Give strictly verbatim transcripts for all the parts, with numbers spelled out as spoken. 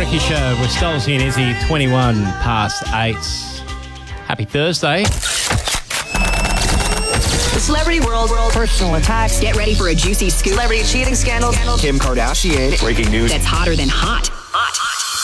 Ricky Show with Stolzy and Izzy, twenty-one past eight. Happy Thursday. The celebrity world, world, personal attacks. Get ready for a juicy scoop. Celebrity cheating scandal. Kim Kardashian. Breaking news. That's hotter than hot. Hot.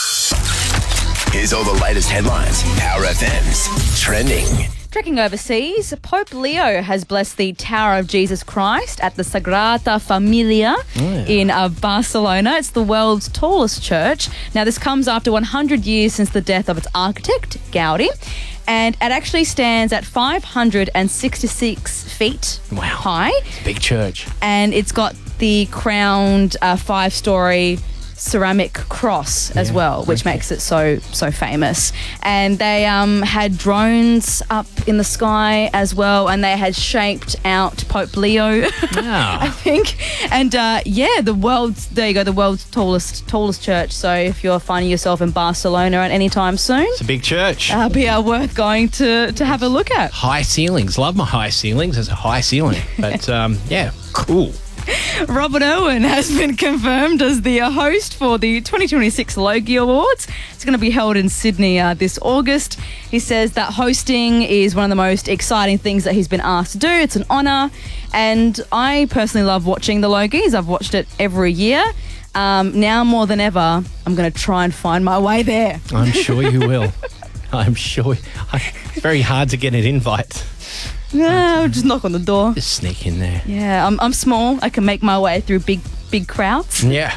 Here's all the latest headlines. Power F M's Trending. Trekking overseas, Pope Leo has blessed the Tower of Jesus Christ at the Sagrada Familia Oh, yeah. in uh, Barcelona. It's the world's tallest church. Now, this comes after one hundred years since the death of its architect, Gaudi. And it actually stands at five hundred sixty-six feet Wow. high. Big church. And it's got the crowned uh, five-storey ceramic cross as Yeah, well, which okay. makes it so so famous. And they um, had drones up in the sky as well, and they had shaped out Pope Leo, Wow. I think. And uh, yeah, the world's there you go, the world's tallest tallest church. So if you're finding yourself in Barcelona at any time soon, It's a big church. uh, be uh, worth going to to have a look at. High ceilings. Love my high ceilings. There's a high ceiling. But um, yeah, cool. Robert Owen has been confirmed as the uh, host for the twenty twenty-six Logie Awards. It's going to be held in Sydney uh, this August. He says that hosting is one of the most exciting things that he's been asked to do. It's an honour, and I personally love watching the Logies. I've watched it every year. Um, now more than ever, I'm going to try and find my way there. I'm sure you will. I'm sure. It's very hard to get an invite. No, just knock on the door. Just sneak in there. Yeah, I'm, I'm small. I can make my way through big, big crowds. Yeah.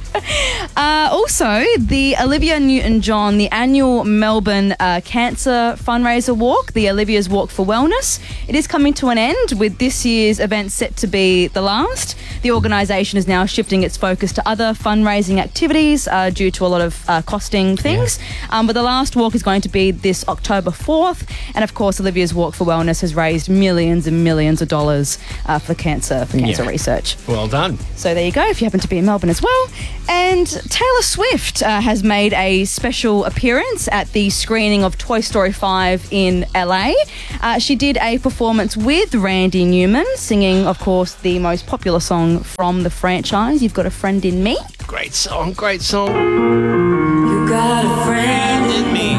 Uh, also, the Olivia Newton-John, the annual Melbourne uh, Cancer Fundraiser Walk, the Olivia's Walk for Wellness, it is coming to an end with this year's event set to be the last. The organisation is now shifting its focus to other fundraising activities uh, due to a lot of uh, costing things. Um, but the last walk is going to be this October fourth. And of course, Olivia's Walk for Wellness has raised millions and millions of dollars uh, for cancer, for cancer Yeah. research. Well done. So there you go, if you happen to be in Melbourne as well. And Taylor Swift uh, has made a special appearance at the screening of Toy Story five in L A. Uh, she did a performance with Randy Newman, singing, of course, the most popular song from the franchise, You've Got a Friend in Me. Great song. Great song. You got a friend in me.